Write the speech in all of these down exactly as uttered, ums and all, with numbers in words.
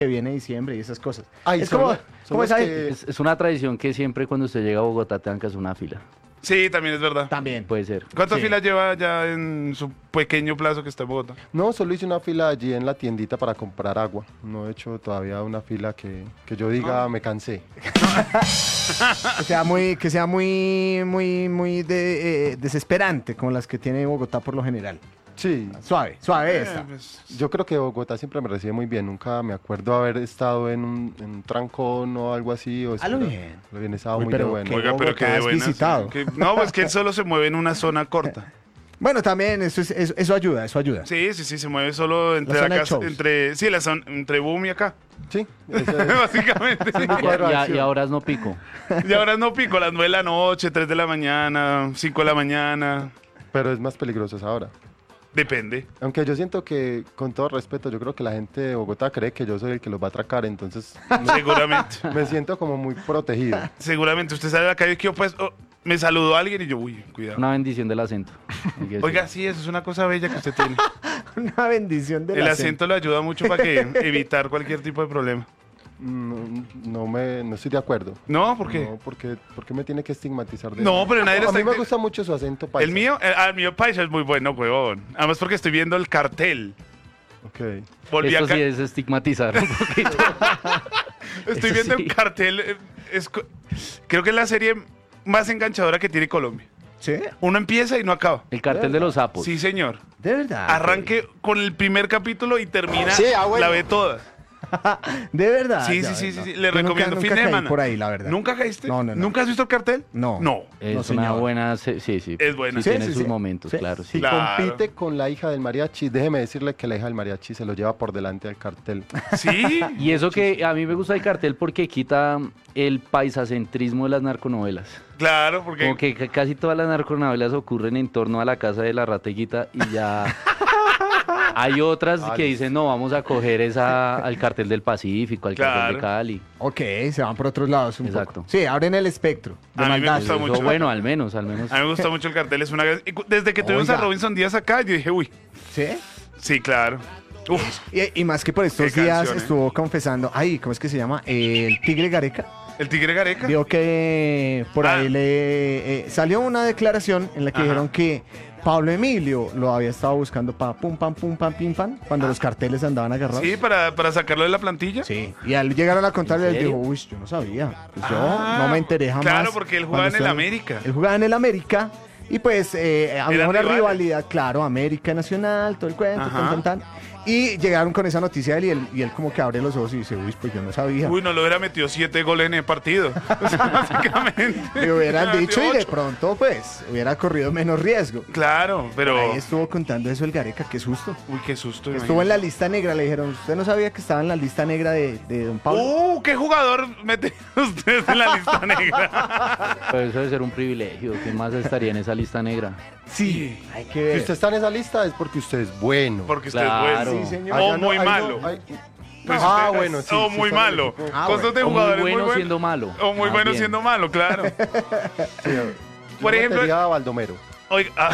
que viene diciembre y esas cosas. Ay, es son como, los- son como los esa que- Es, es una tradición que siempre cuando usted llega a Bogotá te dan que hacer una fila. Sí, también es verdad. también. Puede ser. ¿Cuántas Sí. filas lleva ya en su pequeño plazo que está en Bogotá? No, solo hice una fila allí en la tiendita para comprar agua. No he hecho todavía una fila que, que yo diga me cansé. Que sea muy, que sea muy, muy, muy de, eh, desesperante, como las que tiene Bogotá por lo general. Sí, Suave, suave Eh, esta. pues, yo creo que Bogotá siempre me recibe muy bien. Nunca me acuerdo haber estado en un, en un trancón o algo así. O A lo espera- bien. Lo bien, estaba Uy, muy pero de bueno. qué- Oiga, pero Bogotá que de has buenas. visitado. que- no, pues que él solo se mueve en una zona corta. Bueno, también eso, es- eso, eso ayuda, eso ayuda. Sí, sí, sí, se mueve solo entre La la, zona de casa, shows. entre, sí, la zona, entre Boom y acá. Sí, eso es- Básicamente. Sí, Y, cuadro de y- acción. y ahora no pico. Y ahora no pico, a las nueve de la noche, tres de la mañana, cinco de la mañana. pero es más peligroso esa hora. Depende. Aunque yo siento que, con todo respeto, yo creo que la gente de Bogotá cree que yo soy el que los va a atracar, entonces no- Seguramente. me siento como muy protegido. Seguramente. Usted sale a la calle y que yo, pues, oh, me saludó a alguien y yo, uy, cuidado. Una bendición del acento. hay que decir. Oiga, sí, eso es una cosa bella que usted tiene. Una bendición del El acento le ayuda mucho para que evitar cualquier tipo de problema. No, no me, no estoy de acuerdo. ¿No? ¿Por qué? No, porque, porque me tiene que estigmatizar de No, eso? pero nadie le A está- mí me gusta mucho su acento paisa. El mío, el, ah, el mío paisa es muy bueno, huevón. Además porque estoy viendo el cartel. Ok. Volví Esto a ca- sí es estigmatizar un poquito. Estoy eso viendo sí. el cartel. eh, es co- creo que es la serie más enganchadora que tiene Colombia. ¿Sí? Uno empieza y no acaba. El cartel de los sapos. Sí, señor. De verdad. Arranque con el primer capítulo y termina, Sí, ah, bueno. la ve toda. De verdad. Sí, ya, sí, sí, no. sí, sí, le Yo nunca- recomiendo. nunca fin de caí semana. por ahí, la verdad. ¿Nunca caíste? No, no, no. ¿Nunca has visto el cartel? No. No. Es No, una señor. buena... se- Sí, sí. Es buena. Sí, Sí, tiene sí, sus sí. momentos, Sí. claro, Si sí. Claro. compite con la hija del mariachi, déjeme decirle que la hija del mariachi se lo lleva por delante al cartel. Sí. Y eso que a mí me gusta el cartel porque quita el paisacentrismo de las narconovelas. Claro, porque. Como que ca- casi todas las narconovelas ocurren en torno a la casa de la rateguita y ya hay otras Ah, que listo. dicen, no, vamos a coger esa al cartel del Pacífico, al cartel de Claro. Cali. Ok, se van por otros lados un Exacto. poco. Sí, abren el espectro de A mí me maldad. gusta Eso, mucho. bueno, al menos, al menos. A mí me gusta mucho el cartel. Es una. y cu- Desde que tuvimos Oiga. a Robinson Díaz acá, yo dije, uy. ¿Sí? Sí, claro. Uf. Y, y más que por estos Qué días canción, ¿eh? estuvo confesando, ay, ¿cómo es que se llama? El Tigre Gareca. El Tigre Gareca. Vio que por Ah. ahí le eh, salió una declaración en la que Ajá. dijeron que Pablo Emilio lo había estado buscando para pum, pam, pum, pam, pim, pam, cuando los carteles andaban agarrados. Sí, para, para sacarlo de la plantilla. Sí, y al llegaron a contarle, ¿En él dijo, serio? uy, yo no sabía. Pues yo Ah, no me enteré jamás. claro, porque él jugaba cuando en el estuve- América. Él jugaba en el América. Y pues eh, había Eran una rivales. rivalidad, claro, América Nacional, todo el cuento, Ajá. tan, tan, tan. Y llegaron con esa noticia de él y él, y él como que abre los ojos y dice, uy, pues yo no sabía. Uy, no lo hubiera metido siete goles en el partido. O sea, básicamente. Le hubieran Hubiera dicho y metido de ocho. pronto, pues, hubiera corrido menos riesgo. Claro, pero. Ahí estuvo contando eso el Gareca, qué susto. Uy, qué susto. Estuvo en la lista negra, le dijeron, ¿usted no sabía que estaba en la lista negra de, de Don Pablo? Uh, ¿qué jugador mete ustedes en la lista negra? Pero eso debe ser un privilegio. ¿Quién más estaría en esa lista negra? Sí, hay que Si ver. usted está en esa lista es porque usted es bueno. Porque usted Claro. es bueno. Sí, señor. O Allá no- muy ahí no- malo. ahí- Pues ah, usted- bueno, sí. O sí muy está en el malo. equipo. Ah, Cosas de O muy jugadores bueno muy buenos. siendo malo. O muy Más bueno bien. siendo malo, claro. Sí, yo Por ejemplo- metería a Baldomero, Oiga, ah,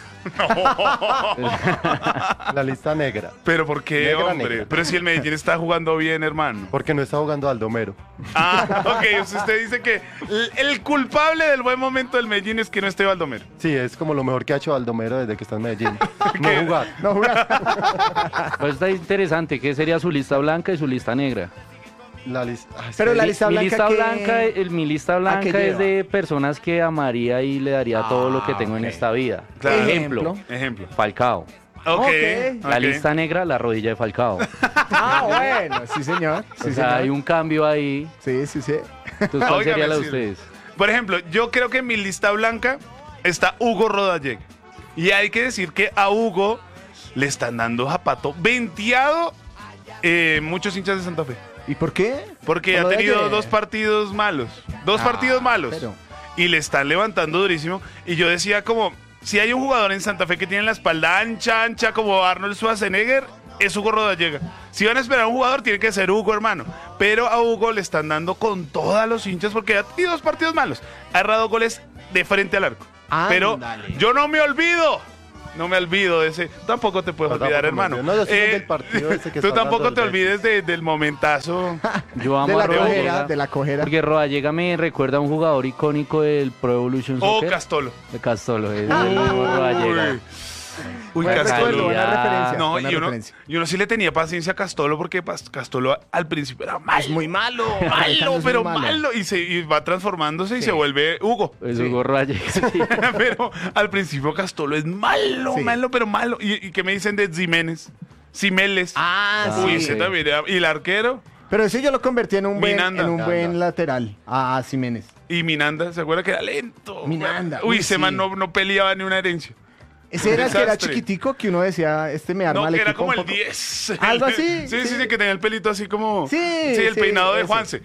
la lista negra. pero ¿por qué, Negra, hombre? negra. Pero si el Medellín está jugando bien, hermano. Porque no está jugando Baldomero. Ah, ok, usted dice que el- el culpable del buen momento del Medellín es que no esté Baldomero. Sí, es como lo mejor que ha hecho Baldomero desde que está en Medellín. ¿Qué? No jugar. No jugar. Pues está interesante. ¿Qué sería su lista blanca y su lista negra? La lista. ah, es Pero que- la Mi- lista mi blanca lista que- blanca, el, mi lista blanca qué es lleva? de personas que amaría y le daría todo lo que Ah, tengo en ok. esta vida. Claro. Ejemplo, Ejemplo. Ejemplo. Falcao. Ok. Ok. La ok. lista negra, la rodilla de Falcao. Ah, bueno, sí, señor. Sí, o sea, señor. hay un cambio ahí. Sí, sí, sí. Entonces, ¿cuál Óigame, sería la de sí. ustedes? Por ejemplo, yo creo que en mi lista blanca está Hugo Rodallega. Y hay que decir que a Hugo le están dando zapato venteado eh, muchos hinchas de Santa Fe. ¿Y por qué? Porque Por ha lo de tenido ayer. dos partidos malos. Dos Ah, partidos malos. pero- Y le están levantando durísimo. Y yo decía como, si hay un jugador en Santa Fe que tiene la espalda ancha, ancha como Arnold Schwarzenegger, es Hugo Rodallega. Si van a esperar a un jugador, tiene que ser Hugo, hermano. Pero a Hugo le están dando con todos los hinchas porque ha tenido dos partidos malos. Ha errado goles de frente al arco. Pero Ándale. yo no me olvido no me olvido de ese. Tampoco te puedes No, olvidar, tampoco me hermano. olvido. No, yo sigo del partido ese que tú está tampoco hablando te del olvides de- del momentazo. Yo amo De a la cojera, Rodallega. de la cojera. Porque Rodallega me recuerda a un jugador icónico del Pro Evolution O Soccer. Castolo. De Castolo, es el mismo Rodallega. Uy. Uy, Buen Castolo. recuerdo, buena Calidad. referencia. No, buena y uno, referencia. y uno sí le tenía paciencia a Castolo porque pas- Castolo al principio era malo. Es muy malo. malo, Alejandro es pero muy malo. Y, se, y va transformándose y Sí. se vuelve Hugo. Es Sí. Hugo Rodallega, sí. Pero al principio Castolo es malo, Sí. malo, pero malo. ¿Y, y qué me dicen de Jiménez? Cimeles. Ah, Uy, sí. ese también era- Y el arquero. Pero ese yo lo convertí en un buen, Minanda. en un buen Minanda. lateral. A Jiménez. Y Minanda, ¿se acuerda que era lento? Minanda, Uy, uy, ese sí. man no, no peleaba ni una herencia. Ese era el que era Desastre. chiquitico que uno decía, este me arma No, el que era equipo como un el poco. diez. Algo así, Sí, sí, sí. sí, que tenía el pelito así como... Sí, el sí, peinado de ese. Juanse.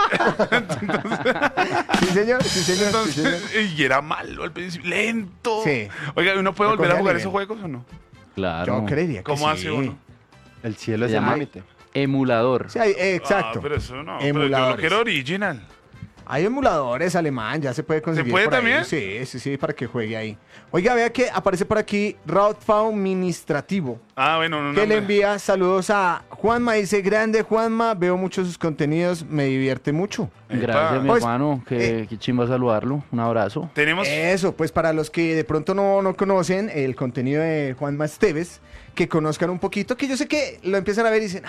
Sí, señor, sí, señor, sí, señor. Entonces, y era malo al principio, lento. Sí. Oiga, ¿uno puede volver a Recogía jugar nivel. esos juegos o no? Claro. Yo creería que ¿Cómo sí. hace uno? El cielo es Se el llama límite. Emulador. Sí, hay- eh, exacto. Ah, pero eso no. Pero yo lo Emuladores. quiero original. Hay emuladores alemán, ya se puede conseguir. puede por ahí. también? Sí, sí, sí, para que juegue ahí. Oiga, vea que aparece por aquí Routfau Administrativo, Ah, bueno, no, no. que le hombre. envía saludos a Juanma. Dice, grande Juanma, veo mucho sus contenidos, me divierte mucho. Gracias, mi Pues, hermano. Qué, eh, qué chimba saludarlo. Un abrazo. Tenemos... Eso, pues para los que de pronto no, no conocen el contenido de Juanma Esteves, que conozcan un poquito, que yo sé que lo empiezan a ver y dicen,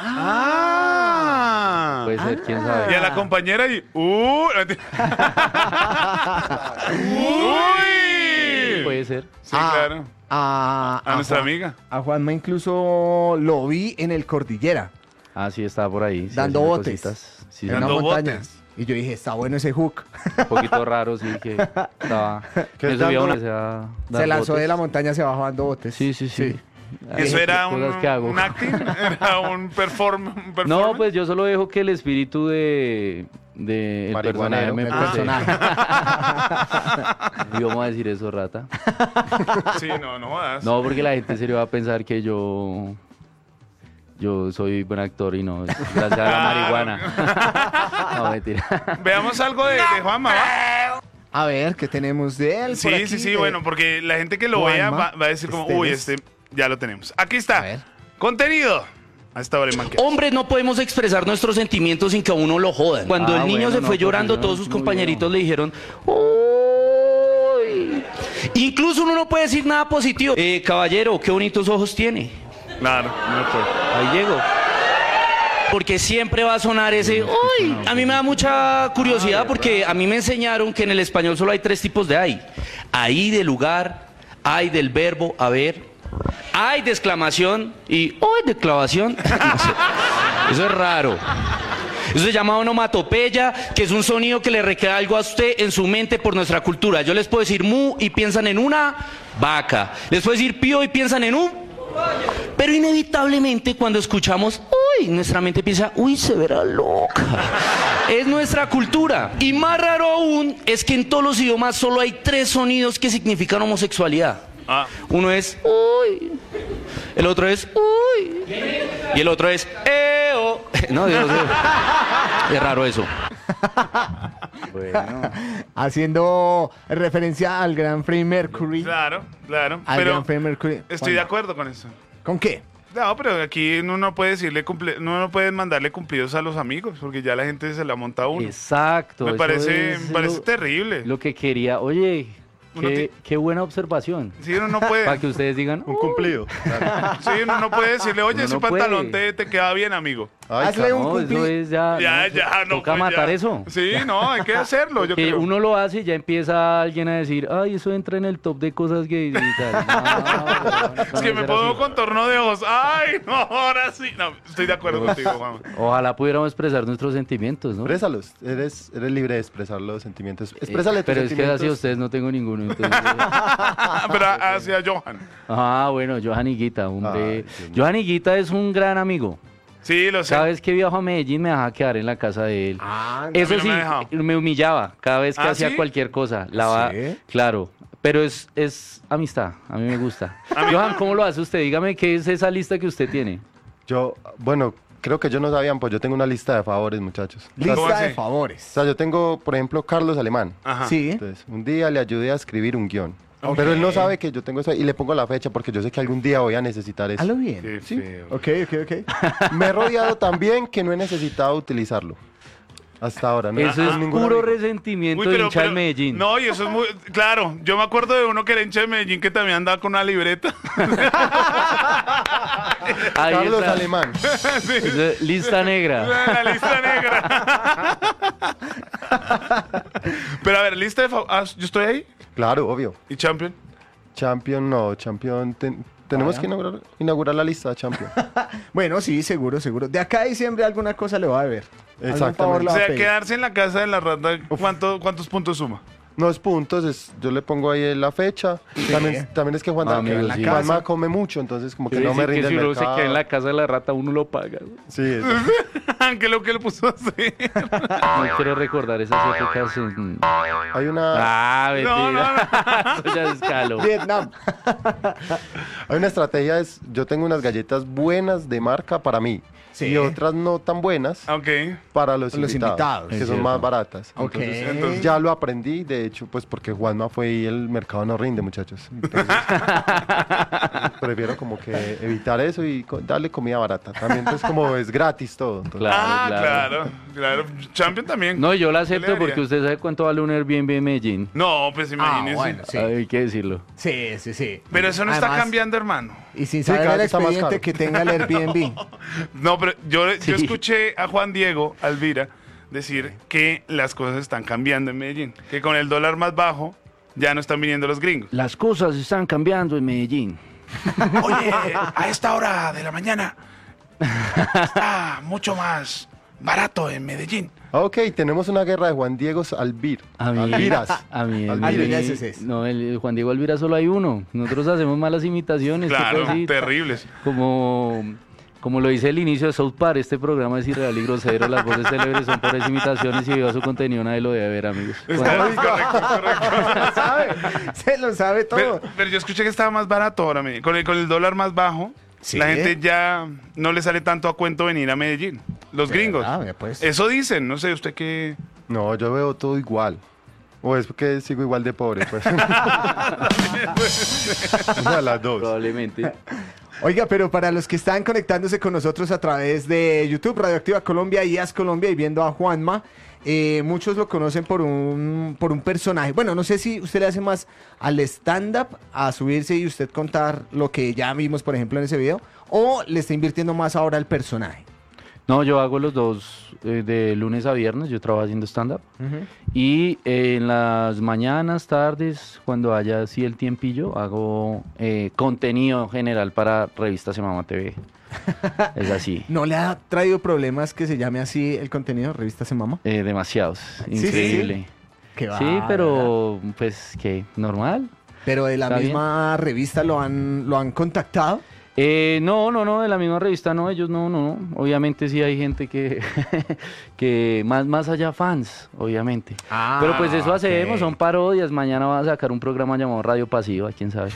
ah, Ah. Puede ser, quién Ah. sabe. Y a la compañera y... ¡Uh! ¡Uy! Puede ser. Sí, Ah, claro. a, A nuestra Juan- amiga. A Juanma incluso lo vi en el Cordillera, Ah, sí, estaba por ahí. sí, dando haciendo botes. cositas. Sí, en sí, una Dando montaña. botes. Y yo dije, está bueno ese hook. un poquito raro, sí, que estaba... ¿Qué me es subía dando- una- se va a dar Se lanzó botes. de la montaña hacia abajo dando botes. Sí, sí, sí. Hay ¿Eso era un, cosas que hago. un acting? ¿Era un, perform, un performance? No, pues yo solo dejo que el espíritu de, de el personaje Marihuanero. me El Ah. personaje. Y vamos a decir eso, rata. Sí, no, no jodas. No, porque la gente en serio va a pensar que yo yo soy buen actor y no, es gracias a la Claro. marihuana. No, mentira. Veamos algo de, de Juanma, ¿va? A ver, ¿qué tenemos de él? por Sí, aquí? sí, sí, Eh, bueno, porque la gente que lo Juanma vea va, va a decir como, uy, Esteves. este, ya lo tenemos. Aquí A está. ver. Contenido. A esta hora, man. que- Hombres no podemos expresar nuestros sentimientos sin que a uno lo jodan. Cuando Ah, el niño bueno, se no, fue pues, llorando, no, todos sus muy compañeritos bien. le dijeron, "Uy". Incluso uno no puede decir nada positivo. Eh, caballero, qué bonitos ojos tiene. Claro, no puedo. Ahí llego. Porque siempre va a sonar ese, uy. A mí me da mucha curiosidad porque a mí me enseñaron que en el español solo hay tres tipos de ay. Ay de lugar, ay del verbo haber, ay de exclamación y uy de clavación. No sé. Eso es raro. Eso se llama onomatopeya, que es un sonido que le requeda algo a usted en su mente por nuestra cultura. Yo les puedo decir mu y piensan en una vaca. Les puedo decir pío y piensan en un... Pero inevitablemente cuando escuchamos, uy, nuestra mente piensa, uy, se verá loca. Es nuestra cultura. Y más raro aún es que en todos los idiomas solo hay tres sonidos que significan homosexualidad. Ah, Uno es, uy. El otro es, uy. Y el otro es, eo. No, Dios mío. Es raro eso. Bueno, Haciendo referencia al gran Freddie Mercury. claro, claro. Al Pero gran Freddie Mercury. estoy de Juanma, acuerdo con eso. ¿Con qué? No, pero aquí uno no puede decirle cumple, uno no puede mandarle cumplidos a los amigos, porque ya la gente se la monta a uno. exacto. me eso parece, es me parece lo, terrible. lo que quería. Oye, Uno qué, qué buena observación. Sí, uno no puede. Para que ustedes digan, Un cumplido. Sí, uno no puede decirle, oye, Uno ese no pantalón puede. te, te queda bien, amigo. Ay, Hazle cara. un no, cumpli- eso es ya. Ya, no, ya, no. Toca pues, matar ya. eso. Sí, no, hay que hacerlo, yo Que creo. uno lo hace y ya empieza alguien a decir, ay, eso entra en el top de cosas gays y tal. No, no, Es que me ser pongo así. contorno de ojos. Ay, no, ahora sí. No, estoy de acuerdo contigo, Juan. Ojalá pudiéramos expresar nuestros sentimientos, ¿no? Exprésalos. Eres, eres libre de expresar los sentimientos. Exprésale Eh, tus Pero es que sentimientos. hacia ustedes no tengo ninguno. entonces, Pero hacia Johan. ah, bueno, Johan Higuita, hombre. Ay, Dios mío. Johan Higuita es un gran amigo. Sí, lo sé. Cada vez que viajo a Medellín me dejaba quedar en la casa de él. Ah, Eso a mí no sí, me ha dejado. me humillaba cada vez que ¿Ah, hacía sí? cualquier cosa. La va- ¿Sí? Claro, pero es, es amistad, a mí me gusta. A mí- Johan, ¿cómo lo hace usted? Dígame qué es esa lista que usted tiene. Yo, bueno, creo que ellos no sabían, pues yo tengo una lista de favores, muchachos. O sea, ¿Cómo lista de así? favores. o sea, yo tengo, por ejemplo, Carlos Alemán. Ajá. Sí. Entonces, un día le ayudé a escribir un guión. Ok. Pero él no sabe que yo tengo eso y le pongo la fecha porque yo sé que algún día voy a necesitar eso. Hazlo bien. Qué Sí. feo. Ok, ok, ok. Me he rodeado también que no he necesitado utilizarlo. Hasta ahora, ¿no? Eso Con es ningún puro amigo. resentimiento Uy, de pero- hincha del pero- Medellín. No, y eso es muy... Claro, yo me acuerdo de uno que era hincha de Medellín que también andaba con una libreta. Ahí Carlos está. Alemán. Sí. Eso es lista negra. La lista negra. Pero a ver, lista de... fa- ah, ¿yo estoy ahí? Claro, obvio. ¿Y Champion? Champion, no, Champion. ten- tenemos Ah, que inaugurar, inaugurar la lista de Champion. Bueno, sí, seguro, seguro. De acá a diciembre alguna cosa le va a deber. Algún Exactamente. favor le O va a sea, pedir. quedarse en la casa de la rata, ¿cuánto, ¿cuántos puntos suma? No es puntos, es, yo le pongo ahí la fecha. También, también es que Juan, Ah, amigo, que sí. Juanma come mucho, entonces como que Quiere no me decir rinde que si el uno se mercado. queda en la casa de la rata, uno lo paga. Sí, es- ¿Qué es lo que le puso a hacer? No quiero recordar esas épocas. en- hay una, Ah, No, no, mentira. Eso ya es calo. Vietnam. hay una estrategia, es, yo tengo unas galletas buenas de marca para mí Sí. y otras no tan buenas Ok. para los, Los invitados. invitados, que Es son cierto. más baratas. Ok. Entonces, Entonces- ya lo aprendí, de hecho, pues porque Juanma fue y el mercado no rinde, muchachos. Entonces, prefiero como que evitar eso y co- darle comida barata. También pues como es gratis todo. entonces- Claro, ah, claro. claro. claro, Champion también. No, yo la ¿Qué le acepto daría? porque usted sabe cuánto vale un Airbnb en Medellín. No, pues Ah, imagínese. bueno, sí. Hay que decirlo. Sí, sí, sí. Pero eso no está Además, cambiando, hermano. Y sin Sí, saber cada el vez está más expediente caro. que tenga el Airbnb. No, pero yo, yo Sí. escuché a Juan Diego Alvira decir que las cosas están cambiando en Medellín. Que con el dólar más bajo ya no están viniendo los gringos. Las cosas están cambiando en Medellín. Oye, a esta hora de la mañana está mucho más barato en Medellín. Ah, Ok, tenemos una guerra de Juan Diego Alvir. A mí, Alviras. a mí, el Alviras. Medellín- Alviras es ese. no, el Juan Diego Alvira solo hay uno. Nosotros hacemos malas imitaciones. Claro, tipo así, terribles. Como, como lo dice el inicio de South Park, este programa es irreal y grosero. Las voces célebres son puras imitaciones y viva su contenido, nadie lo debe ver, amigos. Está correcto, correcto. ¿Sabe? Se lo sabe todo. Pero, pero yo escuché que estaba más barato ahora, me- con el, con el dólar más bajo. Sí. La gente ya no le sale tanto a cuento venir a Medellín. Los gringos. Ah, mira, pues. Eso dicen, no sé, usted qué. No, yo veo todo igual. O es porque sigo igual de pobre, pues. Una de las dos. Probablemente. Oiga, pero para los que están conectándose con nosotros a través de YouTube, Radioactiva Colombia y As Colombia y viendo a Juanma, eh, muchos lo conocen por un, por un personaje. Bueno, no sé si usted le hace más al stand-up, a subirse y usted contar lo que ya vimos, por ejemplo, en ese video, o le está invirtiendo más ahora al personaje. No, yo hago los dos eh, de lunes a viernes, yo trabajo haciendo stand-up. Y eh, en las mañanas, tardes, cuando haya así el tiempillo, hago eh, contenido general para Revista Semama T V. Es así. ¿No le ha traído problemas que se llame así el contenido, Revista Se Mama? Eh, demasiados. Sí, sí, sí. Increíble. Que va, Sí, ¿verdad? pero pues que normal. Pero de la ¿Está misma revista lo han, lo han contactado. Eh, no, no, no, de la misma revista no, ellos no, no, no. Obviamente sí hay gente que, que más, más allá fans, obviamente. Ah, Pero pues eso hacemos, ok. son parodias. Mañana va a sacar un programa llamado Radio Pasiva, quién sabe.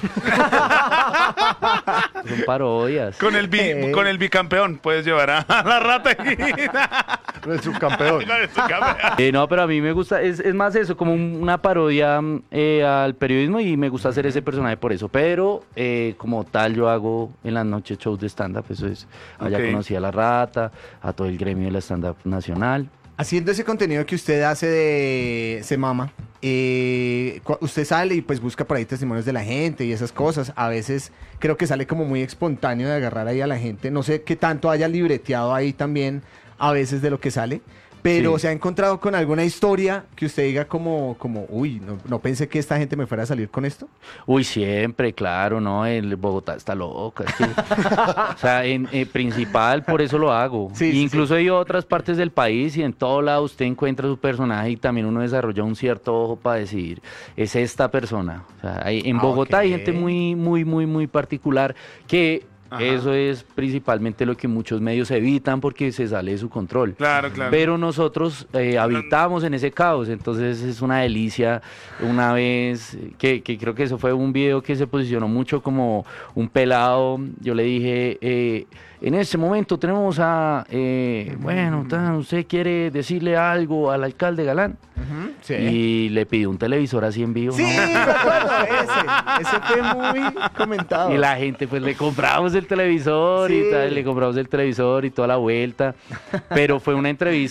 Son parodias. Con el, bi- Eh. con el bicampeón puedes llevar a, a la rata y... El subcampeón. Con el subcampeón. Eh, no, pero a mí me gusta, es, es más eso, como un- una parodia mm, eh, al periodismo y me gusta hacer ese personaje por eso. Pero eh, como tal yo hago en las noches shows de stand-up, eso es, allá Ok. conocí a La Rata, a todo el gremio de la stand-up nacional. Haciendo ese contenido que usted hace de Se Mama, eh, cu- usted sale y pues busca por ahí testimonios de la gente y esas cosas. A veces creo que sale como muy espontáneo de agarrar ahí a la gente. No sé qué tanto haya libreteado ahí también a veces de lo que sale. Pero Sí. se ha encontrado con alguna historia que usted diga como, como uy, no, no pensé que esta gente me fuera a salir con esto. Uy, siempre, claro, ¿no? El Bogotá está loca. es que- o sea, en eh, principal, por eso lo hago. Sí, sí, Incluso hay otras partes del país y en todo lado usted encuentra su personaje y también uno desarrolla un cierto ojo para decir, es esta persona. O sea, hay- en Ah, Bogotá hay ok. gente muy, muy, muy, muy particular que Ajá. eso es principalmente lo que muchos medios evitan porque se sale de su control. Claro, claro. Pero nosotros eh, habitamos en ese caos, entonces es una delicia. Una vez, que, que creo que eso fue un video que se posicionó mucho como un pelado, yo le dije, eh, en este momento tenemos a, eh, bueno, tan, ¿usted quiere decirle algo al alcalde Galán? Sí. y le pidió un televisor así en vivo. Sí, ¿no? me acuerdo, ese. Ese fue muy comentado. Y la gente, pues le compramos el televisor Sí. y tal, le compramos el televisor y toda la vuelta. Pero fue una entrevista